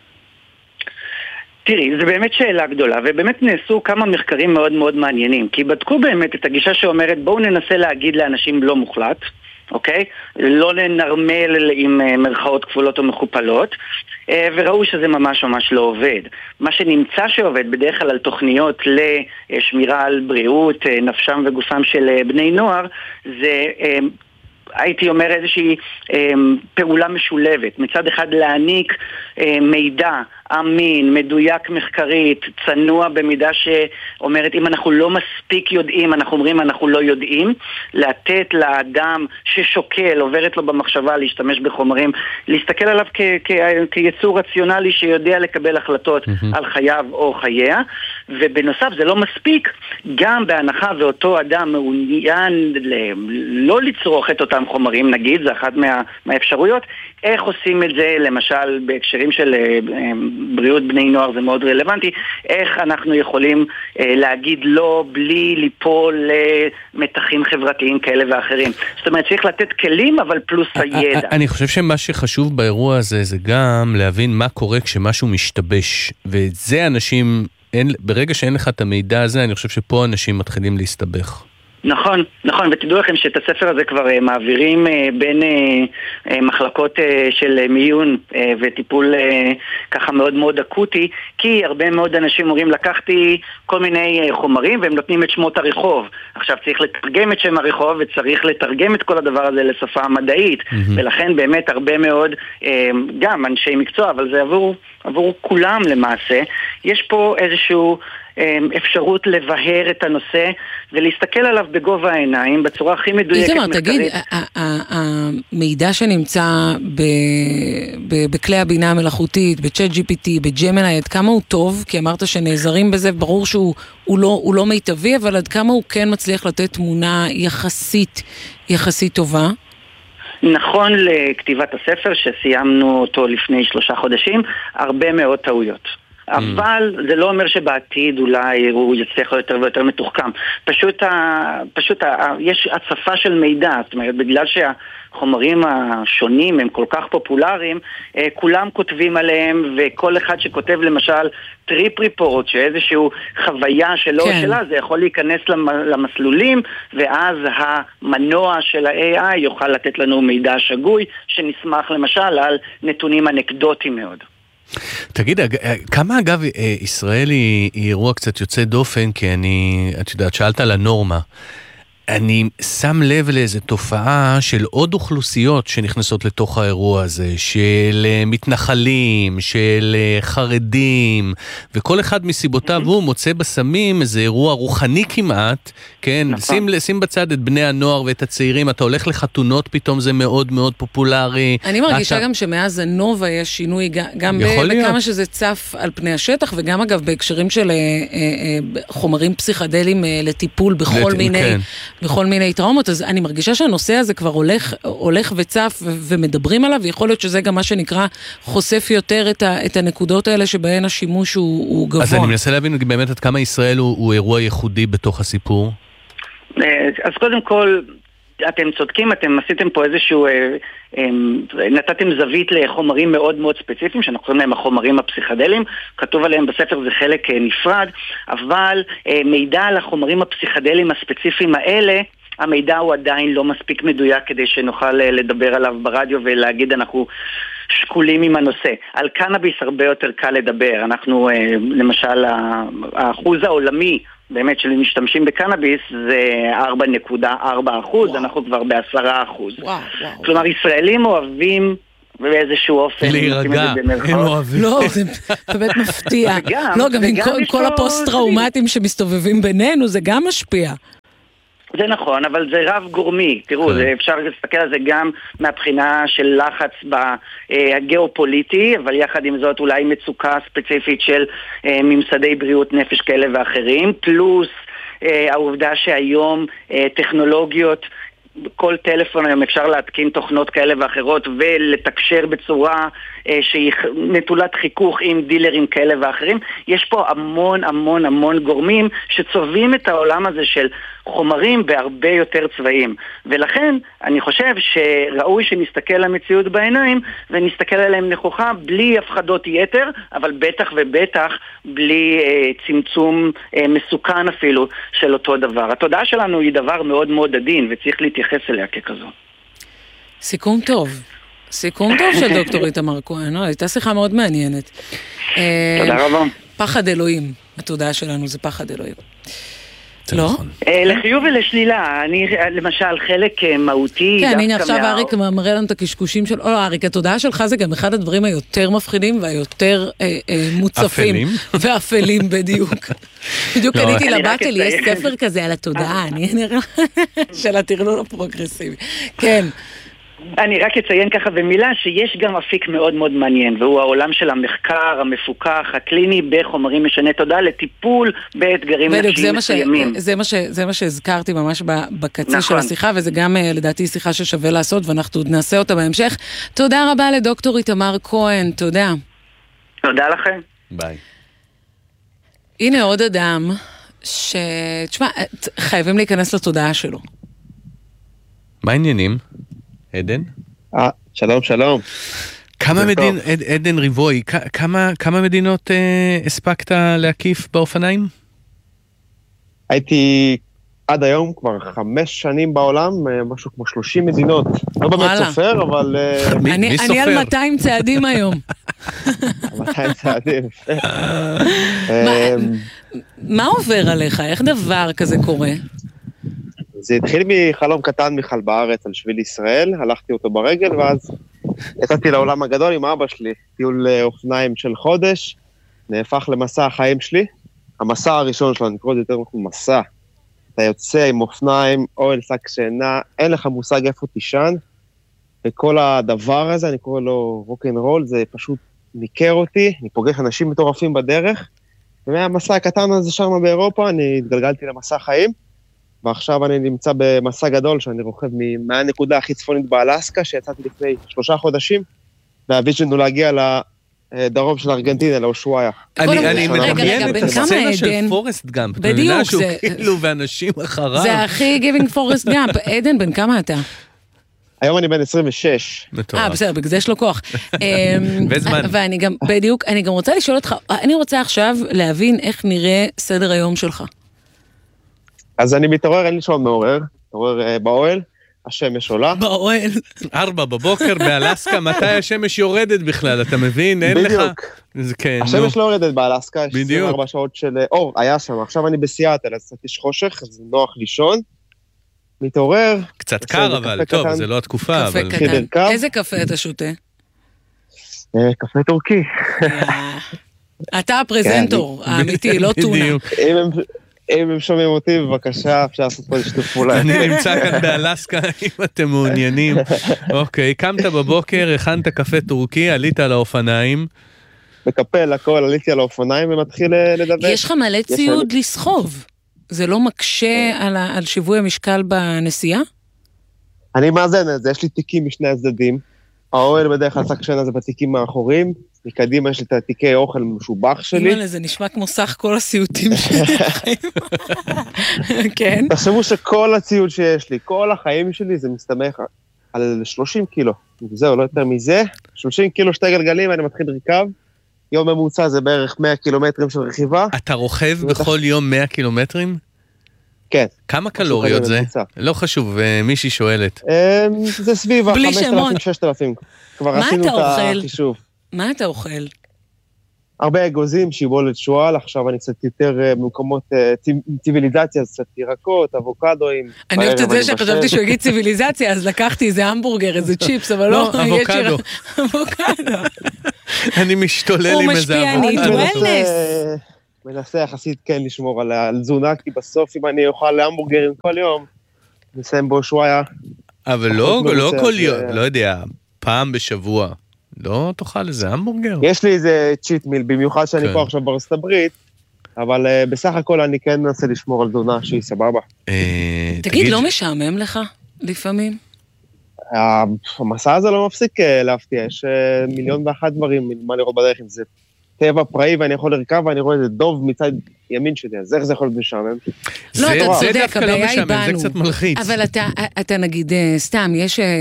תראי, זו באמת שאלה גדולה, ובאמת נעשו כמה מחקרים מאוד מאוד מעניינים, כי בדקו באמת את הגישה שאומרת, בואו ננסה להגיד לאנשים לא מוחלט, אוקיי? לא לנרמל עם מרכאות כפולות או מכופלות, וראו שזה ממש ממש לא עובד. מה שנמצא שעובד בדרך כלל על תוכניות לשמירה על בריאות, נפשם וגופם של בני נוער, זה... הייתי אומר איזושהי אה, פעולה משולבת. מצד אחד להעניק אה, מידע אמין, מדויק מחקרית, צנוע במידה שאומרת אם אנחנו לא מספיק יודעים, אנחנו אומרים אנחנו לא יודעים, לתת לאדם ששוקל, עוברת לו במחשבה להשתמש בחומרים, להסתכל עליו כ- כ- כיצור רציונלי שיודע לקבל החלטות mm-hmm. על חייו או חייה, ובנוסף זה לא מספיק, גם בהנחה ואותו אדם מעוניין ל- לא לצרוך את אותם חומרים, נגיד, זה אחת מה- מהאפשרויות, איך עושים את זה, למשל בהקשרים של בריאות בני נוער זה מאוד רלוונטי, איך אנחנו יכולים אה, להגיד לא בלי ליפול למתחים חברתיים כאלה ואחרים. זאת אומרת, צריך לתת כלים, אבל פלוס הידע. אני חושב שמה שחשוב באירוע הזה זה גם להבין מה קורה כשמשהו משתבש, ואת זה אנשים, אין, ברגע שאין לך את המידע הזה, אני חושב שפה אנשים מתחילים להסתבך. נכון, נכון, ותדעו לכם שאת הספר הזה כבר uh, מעבירים uh, בין uh, uh, מחלקות uh, של מיון uh, וטיפול uh, ככה מאוד מאוד אקוטי, כי הרבה מאוד אנשים אומרים, לקחתי כל מיני uh, חומרים והם נותנים את שמות הרחוב. עכשיו צריך לתרגם את שם הרחוב וצריך לתרגם את כל הדבר הזה לשפה מדעית, mm-hmm. ולכן באמת הרבה מאוד, uh, גם אנשי מקצוע, אבל זה עבור, עבור כולם למעשה, יש פה איזשהו אפשרות לבהר את הנושא ולהסתכל עליו בגובה העיניים בצורה הכי מדויקת מחקרית. איתמר, תגיד, המידע שנמצא בכלי הבינה המלאכותית, בצ'אט ג'י פי טי, בג'מיני, עד כמה הוא טוב? כי אמרת שנעזרים בזה, ברור שהוא לא מיטבי, אבל עד כמה הוא כן מצליח לתת תמונה יחסית, יחסית טובה? נכון לכתיבת הספר, שסיימנו אותו לפני שלושה חודשים, הרבה מאוד טעויות. אבל זה לא אומר שבעתיד אולי הוא יצליח יותר ויותר מתוחכם. פשוט, ה, פשוט ה, יש הצפה של מידע, זאת אומרת, בגלל שהחומרים השונים הם כל כך פופולריים, כולם כותבים עליהם, וכל אחד שכותב למשל טריפ ריפורט, שאיזשהו חוויה שלו כן. שלה, זה יכול להיכנס למסלולים, ואז המנוע של ה-איי איי יוכל לתת לנו מידע שגוי, שנשמח למשל על נתונים אנקדוטיים מאוד. תגיד, כמה אגב ישראל היא אירוע קצת יוצא דופן, כי אני, את יודעת, שאלת על הנורמה. אני שם לב לאיזו תופעה של עוד אוכלוסיות שנכנסות לתוך האירוע הזה, של מתנחלים, של חרדים, וכל אחד מסיבותיו הוא מוצא בסמים איזה אירוע רוחני כמעט, כן? שים, שים בצד את בני הנוער ואת הצעירים, אתה הולך לחתונות פתאום, זה מאוד מאוד פופולרי. אני מרגישה אתה... גם שמאז הנובה יש שינוי, גם בכמה שזה צף על פני השטח, וגם אגב בהקשרים של אה, אה, חומרים פסיכדליים אה, לטיפול בכל לת... מיני... כן. בכל מיני טראומות, אז אני מרגישה שהנושא הזה כבר הולך, הולך וצף ו- ומדברים עליו, ויכול להיות שזה גם מה שנקרא חושף יותר את, ה- את הנקודות האלה שבהן השימוש הוא, הוא גבוה. אז אני מנסה להבין באמת עד כמה ישראל הוא, הוא אירוע ייחודי בתוך הסיפור. אז קודם כל, אתם צודקים, אתם עשיתם פה איזשהו, אה, אה, נתתם זווית לחומרים מאוד מאוד ספציפיים, שאנחנו קוראים להם החומרים הפסיכדליים, כתוב עליהם בספר, זה חלק אה, נפרד, אבל אה, מידע על החומרים הפסיכדליים הספציפיים האלה, המידע הוא עדיין לא מספיק מדויק כדי שנוכל אה, לדבר עליו ברדיו ולהגיד אנחנו שקולים עם הנושא. על קנאביס הרבה יותר קל לדבר, אנחנו אה, למשל האחוז העולמי באמת של משתמשים בקנאביס זה ארבע נקודה ארבע אחוז, אנחנו כבר בעשרה אחוז. כלומר, ישראלים אוהבים באיזשהו אופן. להירגע, הם אוהבים. לא, זה באמת מפתיע. לא, גם עם כל הפוסט-טראומטים שמסתובבים בינינו, זה גם משפיע. זה נכון, אבל זה רב גורמי. תראו, זה, אפשר להסתכל על זה גם מהבחינה של לחץ בגיאופוליטי, אבל יחד עם זאת אולי מצוקה ספציפית של אה, ממסדי בריאות נפש כאלה ואחרים, פלוס אה, העובדה שהיום אה, טכנולוגיות, כל טלפון היום אפשר להתקין תוכנות כאלה ואחרות ולתקשר בצורה אה, שהיא נטולת חיכוך עם דילרים כאלה ואחרים. יש פה המון המון המון גורמים שצובעים את העולם הזה של חומרים בהרבה יותר צבעים. ולכן אני חושב שראוי שנסתכל למציאות בעיניים ונסתכל עליהם נכוחה בלי הפחדות יתר, אבל בטח ובטח בלי אה, צמצום אה, מסוכן אפילו של אותו דבר. התודעה שלנו היא דבר מאוד מאוד עדין וצריך להתייחס אליה ככזו. סיכום טוב. סיכום טוב של דוקטור איתמר כהן. הייתה שיחה מאוד מעניינת. תודה רבה. פחד אלוהים. התודעה שלנו זה פחד אלוהים. לא? לחיוב ולשלילה, אני למשל חלק מהותי. כן, הנה עכשיו אריק מראה לנו את הקשקושים שלו. לא, אריק, התודעה שלך זה גם אחד הדברים היותר מפחידים והיותר מוצפים. ואפלים בדיוק. בדיוק קניתי לבת שלי, יש ספר כזה על התודעה, אני נראה של הטרלול הפרוגרסיבי. כן. אני רק אציין ככה במילה שיש גם אפיק מאוד מאוד מעניין, והוא העולם של המחקר, המפוקח, הקליני בחומרים משני תודעה לטיפול באתגרים נפשיים מסוימים. זה מה ש, זה מה שהזכרתי ממש בקצה של השיחה, וזה גם לדעתי שיחה ששווה לעשות, ואנחנו עוד נעשה אותה בהמשך. תודה רבה לדוקטור איתמר כהן, תודה. תודה לכם. ביי. הנה עוד אדם ש... תשמע, חייבים להיכנס לתודעה שלו. מה העניינים? עדן? אה, שלום, שלום. כמה מדין, עד, עדן ריבוי, כמה, כמה מדינות אה, הספקת להקיף באופניים? הייתי עד היום כבר חמש שנים בעולם, משהו כמו שלושים מדינות. לא באמת סופר, אבל... מי, אני, מי סופר? אני על מאתיים צעדים היום. מאתיים צעדים. מה, מה עובר עליך? איך דבר כזה קורה? זה התחיל מחלום קטן מיכל בארץ על שביל ישראל, הלכתי אותו ברגל, ואז יצאתי לעולם הגדול עם אבא שלי, טיול אופניים של חודש, נהפך למסע החיים שלי, המסע הראשון שלו, אני קורא את זה יותר כמו מסע, אתה יוצא עם אופניים, אוהל שק שינה, אין לך מושג איפה תישן, וכל הדבר הזה, אני קורא לו רוק'נ'רול, זה פשוט ניקר אותי, אני פוגש אנשים מטורפים בדרך, ומהמסע הקטן הזה שם באירופה, אני התגלגלתי למסע חיים, ועכשיו אני נמצא במסע גדול שאני רוכב מהנקודה הכי צפונית באלסקה, שיצאתי לפני שלושה חודשים, והוויז'ן הוא להגיע לדרום של ארגנטינה, לאושוויה. אני מדמיין את הסצנה של פורסט גאמפ. בדיוק. שהוא כאילו ואנשים אחריו. זה הכי גיבינג פורסט גאמפ. עדן, בן כמה אתה? היום אני בן עשרים ושש. אה, בסדר, בגלל זה יש לו כוח. וזמן. ואני גם, בדיוק, אני גם רוצה לשאול אותך, אני רוצה עכשיו להבין איך נראה סדר היום שלך. אז אני מתעורר, אין לי שעון מעורר, מתעורר באוהל, השמש עולה. באוהל. ארבע בבוקר באלסקה, מתי השמש יורדת בכלל, אתה מבין? אין לך... בדיוק. השמש לא יורדת באלסקה, יש עשרים וארבע שעות של אור, היה שם, עכשיו אני בסיאטל, אז יש חושך, זה נוח לישון, מתעורר. קצת קר אבל, טוב, זה לא התקופה, אבל... קפה קטן. איזה קפה אתה שותה? קפה טורקי. אתה הפרזנטור, האמיתי, לא טונה. אם הם שומעים אותי, בבקשה, אפשר לעשות פה שיתוף פעולה. אני נמצא כאן באלסקה, אם אתם מעוניינים. אוקיי, קמת בבוקר, הכנת קפה טורקי, עלית על האופניים. מקפל הכל, עליתי על האופניים ומתחיל לדבר. יש לך מלא ציוד לסחוב. זה לא מקשה על שיווי המשקל בנסיעה? אני מאזן את זה, יש לי תיקים משני הצדדים. האוהל בדרך כלל שק שינה זה בתיקים האחוריים. מקדימה יש לי את התיקי אוכל משובח שלי. אימא'לה, זה נשמע כמו סך כל הסיוטים שלי בחיים. כן. תחשבו שכל הציוד שיש לי, כל החיים שלי, זה מסתמך על שלושים קילו. זהו, לא יותר מזה. שלושים קילו שתי גלגלים, אני מתחיל לרכב. יום ממוצע זה בערך מאה קילומטרים של רכיבה. אתה רוכב בכל יום מאה קילומטרים? כן. כמה קלוריות זה? לא חשוב, מישהי שואלת. זה סביב ה-חמשת אלפים ששת אלפים. כבר עשינו את החישוב. מה אתה אוכל? הרבה אגוזים, שיבולת שואל, עכשיו אני קצת יותר במקומות ציביליזציה, קצת ירקות, אבוקדואים. אני אוהבת את זה שחשבתי שהוא יגיד ציביליזציה, אז לקחתי איזה המבורגר, איזה צ'יפס, אבל לא, אבוקדו. אבוקדו. אני משתולל עם איזה אבוקדו. הוא משפיענית, מנסה יחסית כן לשמור על תזונה, כי בסוף אם אני אוכל המבורגרים כל יום, נסיים בו שוואיה. אבל לא כל יום, לא יודע, פעם בשבוע. לא תאכל איזה המבורגר? יש לי איזה צ'יט מיל, במיוחד שאני פה עכשיו בארצות הברית, אבל בסך הכל אני כן מנסה לשמור על תזונה שהיא סבבה. תגיד, לא משעמם לך לפעמים? המסע הזה לא מפסיק להפתיע, יש מיליון ואחת דברים מה לראות בדרך, אם זה טבע פראי ואני יכול לרכב ואני רואה איזה דוב מצד ימין שלי, אז איך זה יכול להיות משעמם? לא, אתה צודק, הבעיה היא בנו. זה קצת מלחיץ. אבל אתה נגיד, סתם,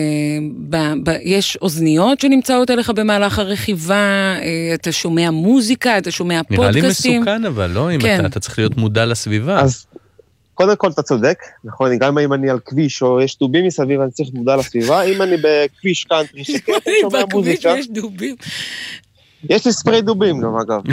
יש אוזניות שנמצאות עליך במהלך הרכיבה, אתה שומע מוזיקה, אתה שומע פודקאסטים. נראה לי מסוכן, אבל לא, אם אתה צריך להיות מודע לסביבה. אז קודם כל אתה צודק, נכון, גם אם אני על כביש או יש דובים מסביב, אני צריך מודע לסביבה, אם אני בכביש קאנטרי שקט, אני שומע מוזיקה. בכביש יש דובים. יש לי ספרי דובים, לא, אגב.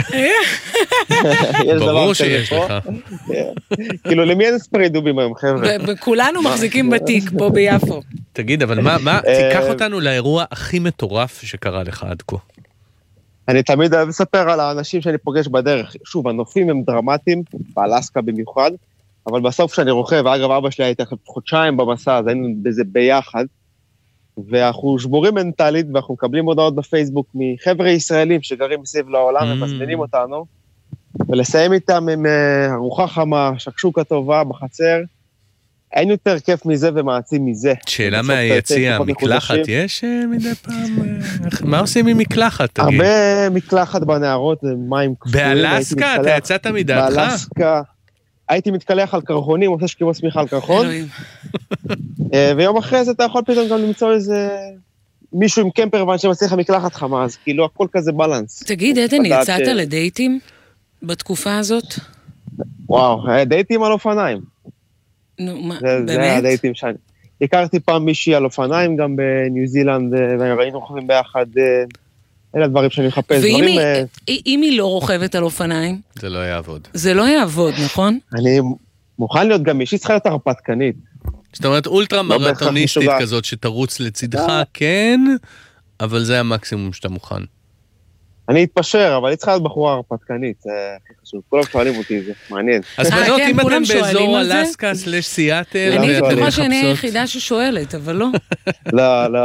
ברור שיש לך. כאילו, למי אין ספרי דובים היום, חבר'ה? כולנו מחזיקים בתיק פה ביפו. תגיד, אבל מה, תיקח אותנו לאירוע הכי מטורף שקרה לך עד כה. אני תמיד אוהב לספר על האנשים שאני פוגש בדרך. שוב, הנופים הם דרמטיים, באלסקה במיוחד, אבל בסוף כשאני רוכב, ואגב, אבא שלי הייתה חודשיים במסע, אז היינו בזה ביחד, ואנחנו שבורים מנטלית, ואנחנו מקבלים הודעות בפייסבוק מחבר'ה ישראלים שגרים מסביב לעולם, mm. ומזמינים אותנו, ולסיים איתם עם uh, ארוחה חמה, שקשוקה טובה בחצר, אין יותר כיף מזה ומעצים מזה. שאלה מהיציאה, מקלחת יש מדי פעם? מה עושים עם מקלחת, תגיד? הרבה מקלחת בנערות, מים קפואים. באלסקה? אתה יצאת מדעתך? באלסקה. הייתי מתקלח על קרחונים, עושה שקימו סמיכה על קרחון, ויום אחרי זה אתה יכול פתאום גם למצוא איזה מישהו עם קמפר ואני שמצליח המקלחת חמה, אז כאילו הכל כזה בלנס. תגיד, עדן, יצאת לדייטים בתקופה הזאת? וואו, דייטים על אופניים. נו, מה, באמת? זה היה דייטים שאני... הכרתי פעם מישהי על אופניים, גם בניו זילנד, והיינו חווים ביחד... אלה הדברים שאני מחפש. ואם היא לא רוכבת על אופניים? זה לא יעבוד. זה לא יעבוד, נכון? אני מוכן להיות גם מישהי צריכה להיות הרפתקנית. זאת אומרת, אולטרה מרתוניסטית כזאת שתרוץ לצדך, כן, אבל זה המקסימום שאתה מוכן. אני אתפשר, אבל היא צריכה להיות בחורה הרפתקנית, זה הכי חשוב. כולם שואלים אותי, זה מעניין. אז בנות, אם אתם באזור אלסקה סלש סיאטל, אני בטוחה שאני היחידה ששואלת, אבל לא. לא, לא.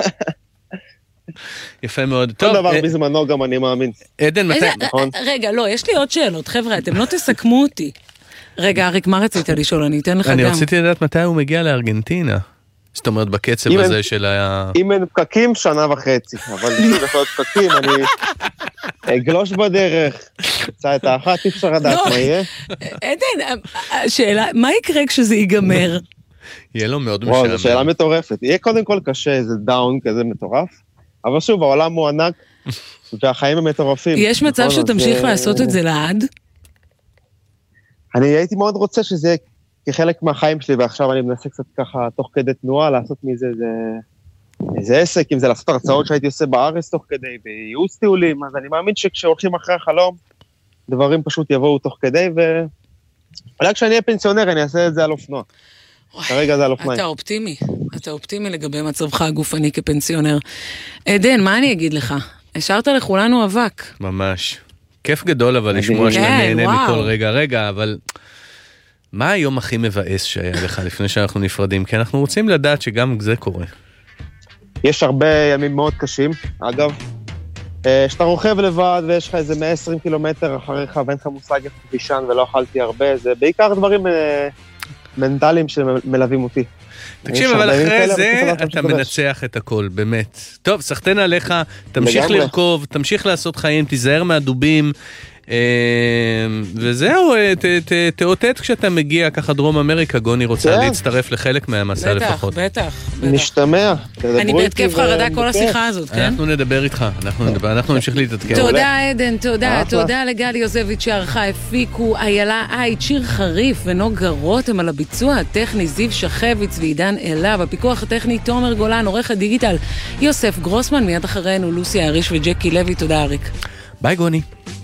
יפה מאוד. כל דבר בזמנו גם אני מאמין. עדן, מתי? רגע, לא, יש לי עוד שאלות. חבר'ה, אתם לא תסכמו אותי. רגע, אריק, מה רצית לשאול? אני אתן לך גם. אני רציתי לדעת מתי הוא מגיע לארגנטינה. זאת אומרת, בקצב הזה של ה... אם אין פקקים, שנה וחצי. אבל אם יש עוד פקקים, אני אגלוש בדרך. צא את האחת, אי אפשר לדעת מה יהיה. עדן, השאלה, מה יקרה כשזה ייגמר? יהיה לו מאוד משעמם. זו שאלה מטורפת. יהיה קודם כל קשה, איזה דאון כזה מטורף. אבל שוב, העולם הוא ענק, והחיים הם מטורפים. יש מצב שתמשיך לעשות את זה לעד? אני הייתי מאוד רוצה שזה יהיה כחלק מהחיים שלי, ועכשיו אני מנסה קצת ככה, תוך כדי תנועה, לעשות מזה איזה עסק, אם זה לעשות הרצאות שהייתי עושה בארץ תוך כדי, בייעוץ טיולים, אז אני מאמין שכשהולכים אחרי החלום, דברים פשוט יבואו תוך כדי, ואולי כשאני אהיה פנסיונר, אני אעשה את זה על אופנוע. כרגע זה על אופניים. אתה אופטימי, אתה אופטימי לגבי מצבך הגופני כפנסיונר. עדן, מה אני אגיד לך? השארת לכולנו אבק. ממש. כיף גדול אבל לשמוע שאתה נהנה מכל רגע. רגע, אבל מה היום הכי מבאס שהיה לך לפני שאנחנו נפרדים? כי אנחנו רוצים לדעת שגם זה קורה. יש הרבה ימים מאוד קשים, אגב. שאתה רוכב לבד ויש לך איזה מאה ועשרים קילומטר אחריך ואין לך מושג איך תישן ולא אכלתי הרבה, זה בעיקר דברים... מנטליים שמלווים אותי. תקשיב, אבל אחרי זה אתה מנצח את הכל, באמת. טוב, סחטן עליך, תמשיך לרכוב, תמשיך לעשות חיים, תיזהר מהדובים, וזהו, תאותת כשאתה מגיע ככה דרום אמריקה, גוני רוצה להצטרף לחלק מהמסע לפחות. בטח, בטח. נשתמע. אני בהתקף חרדה כל השיחה הזאת, כן? אנחנו נדבר איתך, אנחנו נמשיך להתעדכן. תודה עדן, תודה, תודה לגלי יוזביץ' שערכה, הפיקו איילה אייט, שיר חריף ונוגה רותם על הביצוע הטכני, זיו שחביץ ועידן אלה, בפיקוח הטכני תומר גולן, עורכת דיגיטל יוסף גרוסמן, מיד אחרינו לוסי האריש וג'קי לוי. תודה אריק. ביי גוני.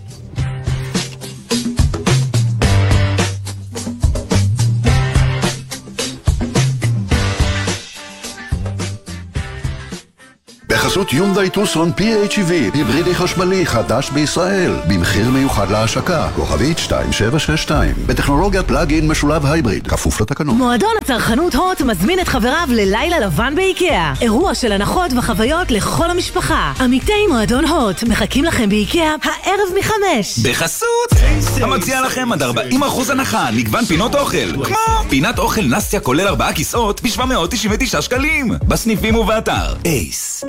בחסות יונדאי טוסון פי אייץ' אי וי, היברידי חשמלי חדש בישראל, במחיר מיוחד להשקה, כוכבית שתיים שבע שש שתיים, בטכנולוגיית פלאג-אין משולב הייבריד, כפוף לתקנון. מועדון הצרכנות הוט מזמין את חבריו ללילה לבן באיקאה. אירוע של הנחות וחוויות לכל המשפחה. עמיתי מועדון הוט מחכים לכם באיקאה הערב מחמש. בחסות המציע לכם עד ארבעים אחוז הנחה, מגוון פינות אוכל, כמו פינת אוכל נסטיה כולל ארבעה כיסאות ב-שבע מאות תשעים ותשעה שקלים, בסניפים ובאתר אייס.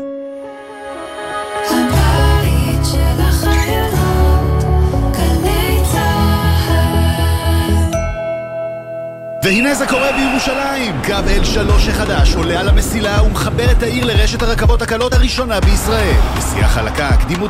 הבית של החיילות, גלי צהל. והנה זה קורה בירושלים. קו אל שלוש החדש עולה על המסילה ומחבר את העיר לרשת הרכבות הקלות הראשונה בישראל. נסיעה חלקה, קדימות